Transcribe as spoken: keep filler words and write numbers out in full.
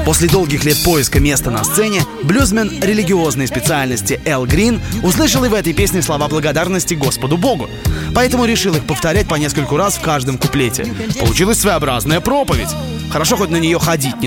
После долгих лет поиска места на сцене, блюзмен религиозной специальности Эл Грин услышал и в этой песне слова благодарности Господу Богу. Поэтому решил их повторять по нескольку раз в каждом куплете. Получилась своеобразная проповедь. Хорошо, хоть на нее ходить не